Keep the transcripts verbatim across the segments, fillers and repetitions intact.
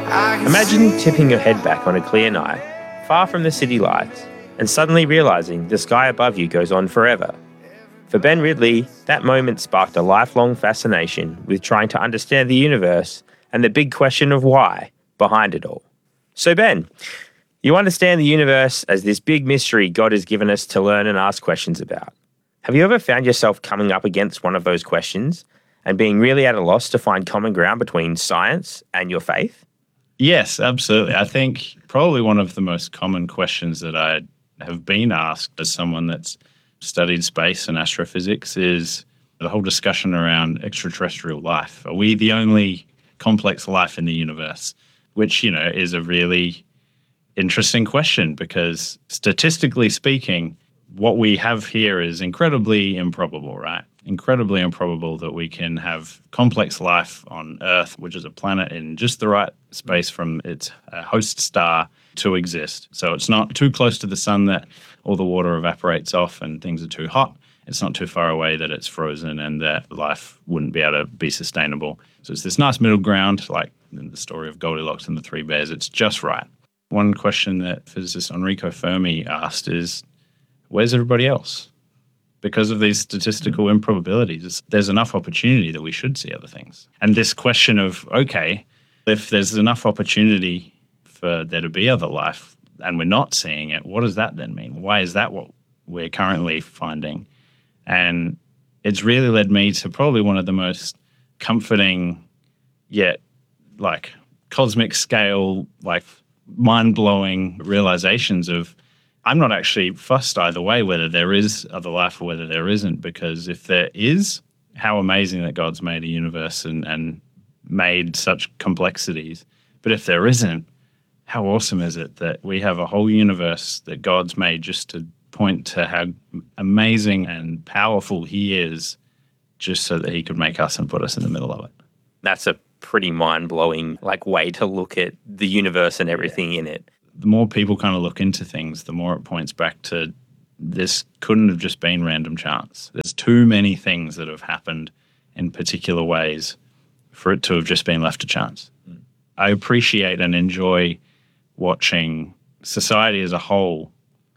Imagine tipping your head back on a clear night, far from the city lights, and suddenly realising the sky above you goes on forever. For Ben Ridley, that moment sparked a lifelong fascination with trying to understand the universe and the big question of why behind it all. So Ben, you understand the universe as this big mystery God has given us to learn and ask questions about. Have you ever found yourself coming up against one of those questions and being really at a loss to find common ground between science and your faith? Yes, absolutely. I think probably one of the most common questions that I have been asked as someone that's studied space and astrophysics is the whole discussion around extraterrestrial life. Are we the only complex life in the universe? Which, you know, is a really interesting question because statistically speaking, what we have here is incredibly improbable, right? Incredibly improbable that we can have complex life on Earth, which is a planet in just the right space from its uh, host star to exist. So it's not too close to the sun that all the water evaporates off and things are too hot. It's not too far away that it's frozen and that life wouldn't be able to be sustainable. So it's this nice middle ground, like in the story of Goldilocks and the Three Bears. It's just right. One question that physicist Enrico Fermi asked is, where's everybody else? Because of these statistical improbabilities, there's enough opportunity that we should see other things. And this question of, okay, if there's enough opportunity for there to be other life and we're not seeing it, what does that then mean? Why is that what we're currently finding? And it's really led me to probably one of the most comforting yet like cosmic scale, like mind-blowing realizations of I'm not actually fussed either way whether there is other life or whether there isn't, because if there is, how amazing that God's made a universe and, and made such complexities. But if there isn't, how awesome is it that we have a whole universe that God's made just to point to how amazing and powerful he is, just so that he could make us and put us in the middle of it. That's a pretty mind-blowing like way to look at the universe and everything in it. The more people kind of look into things, the more it points back to this couldn't have just been random chance. There's too many things that have happened in particular ways for it to have just been left to chance. Mm. I appreciate and enjoy watching society as a whole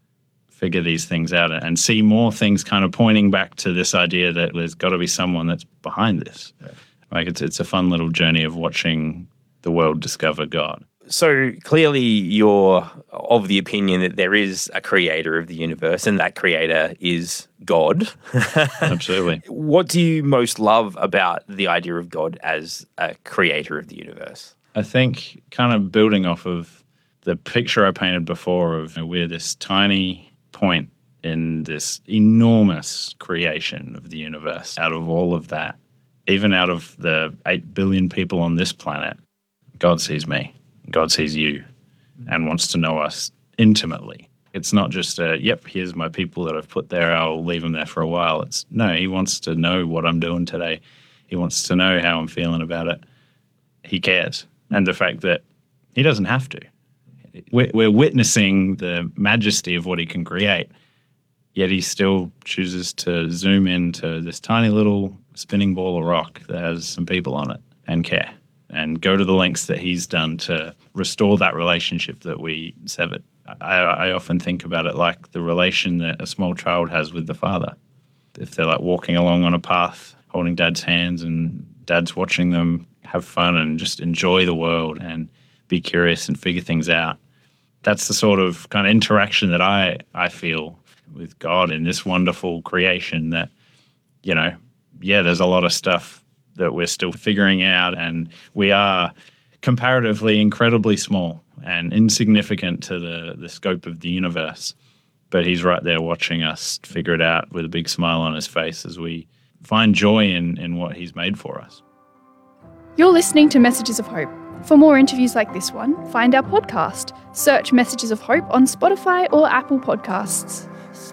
figure these things out and see more things kind of pointing back to this idea that there's got to be someone that's behind this. Yeah. Like it's it's a fun little journey of watching the world discover God. So clearly you're of the opinion that there is a creator of the universe and that creator is God. Absolutely. What do you most love about the idea of God as a creator of the universe? I think kind of building off of the picture I painted before of you know, we're this tiny point in this enormous creation of the universe. Out of all of that, even out of the eight billion people on this planet, God sees me. God sees you and wants to know us intimately. It's not just a, yep, here's my people that I've put there, I'll leave them there for a while. It's, no, he wants to know what I'm doing today. He wants to know how I'm feeling about it. He cares. And the fact that he doesn't have to. We're, we're witnessing the majesty of what he can create, yet he still chooses to zoom into this tiny little spinning ball of rock that has some people on it and care. And go to the lengths that he's done to restore that relationship that we severed. I, I often think about it like the relation that a small child has with the father. If they're like walking along on a path, holding dad's hands and dad's watching them have fun and just enjoy the world and be curious and figure things out. That's the sort of kind of interaction that I, I feel with God in this wonderful creation that, you know, yeah, there's a lot of stuff that we're still figuring out, and we are comparatively incredibly small and insignificant to the, the scope of the universe. But he's right there watching us figure it out with a big smile on his face as we find joy in, in what he's made for us. You're listening to Messages of Hope. For more interviews like this one, find our podcast. Search Messages of Hope on Spotify or Apple Podcasts.